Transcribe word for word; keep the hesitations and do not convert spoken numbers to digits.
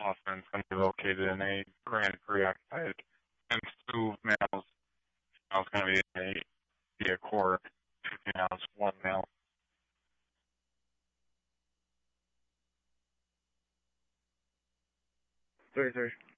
offspring is going to be located in a grand preoccupied, and two males. Male's going to be in a be a core, two females, one male. Sorry, sorry.